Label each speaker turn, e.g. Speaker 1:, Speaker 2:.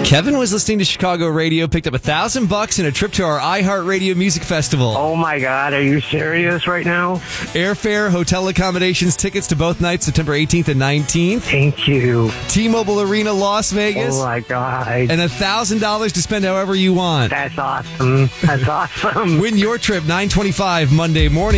Speaker 1: Kevin was listening to Chicago radio, picked up $1,000 and a trip to our iHeartRadio Music Festival.
Speaker 2: Oh my God, are you serious right now?
Speaker 1: Airfare, hotel accommodations, tickets to both nights, September 18th and 19th.
Speaker 2: Thank you.
Speaker 1: T-Mobile Arena, Las Vegas.
Speaker 2: Oh my God.
Speaker 1: And $1,000 to spend however you want.
Speaker 2: That's awesome. That's awesome.
Speaker 1: Win your trip 9/25 Monday morning.